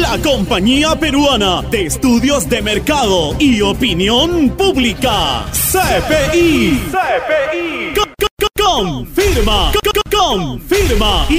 la Compañía Peruana de Estudios de Mercado y Opinión Pública, CPI. Confirma.